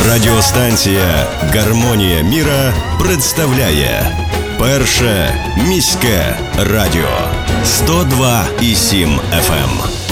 Радіостанція «Гармонія міра» представляє Перше міське радіо 102,7 FM.